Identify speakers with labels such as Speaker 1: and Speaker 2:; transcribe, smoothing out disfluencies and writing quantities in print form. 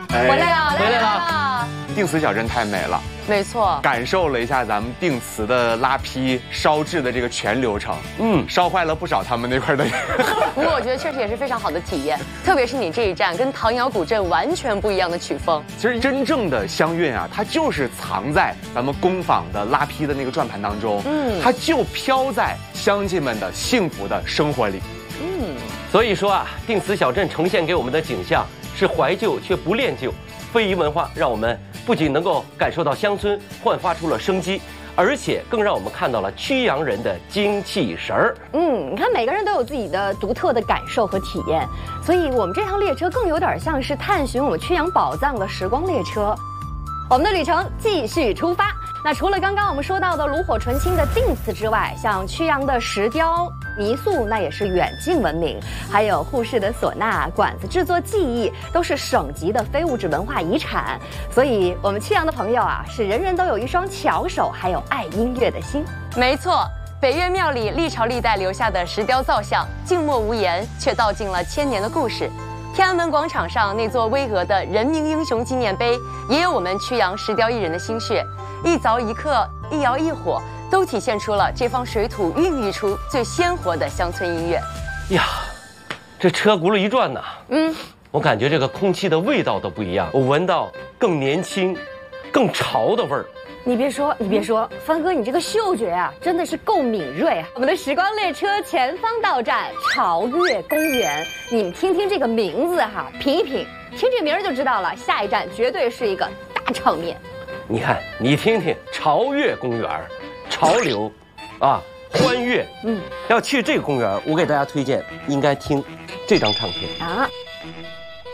Speaker 1: 回来了，
Speaker 2: 回来了。
Speaker 3: 定慈小镇太美了，
Speaker 1: 没错，
Speaker 3: 感受了一下咱们定慈的拉坯烧制的这个全流程，烧坏了不少他们那块的。
Speaker 1: 不过我觉得确实也是非常好的体验，特别是你这一站跟唐瑶古镇完全不一样的曲风。
Speaker 3: 其实真正的香韵啊，它就是藏在咱们工坊的拉坯的那个转盘当中，它就飘在乡亲们的幸福的生活里。
Speaker 2: 所以说啊，定慈小镇呈现给我们的景象是怀旧却不恋旧，非遗文化让我们不仅能够感受到乡村焕发出了生机，而且更让我们看到了曲阳人的精气神儿。
Speaker 4: 你看每个人都有自己的独特的感受和体验，所以我们这趟列车更有点像是探寻我们曲阳宝藏的时光列车。我们的旅程继续出发。那除了刚刚我们说到的炉火纯青的定慈之外，像曲阳的石雕、泥塑，那也是远近闻名；还有沪式的唢呐、管子制作技艺，都是省级的非物质文化遗产。所以，我们曲阳的朋友啊，是人人都有一双巧手，还有爱音乐的心。
Speaker 1: 没错，北岳庙里历朝历代留下的石雕造像，静默无言，却道尽了千年的故事。天安门广场上那座巍峨的人民英雄纪念碑，也有我们曲阳石雕艺人的心血。一凿一刻，一窑一火，都体现出了这方水土孕育出最鲜活的乡村音乐。
Speaker 2: 呀，这车轱辘一转呐，我感觉这个空气的味道都不一样，我闻到更年轻、更潮的味儿。
Speaker 4: 你别说，帆哥，你这个嗅觉啊，真的是够敏锐啊！我们的时光列车前方到站潮岳公园，你们听听这个名字哈，品一品，听这名儿就知道了，下一站绝对是一个大场面。
Speaker 2: 你看，你听听潮岳公园，潮流，啊，欢悦。要去这个公园，我给大家推荐应该听这张唱片
Speaker 4: 啊。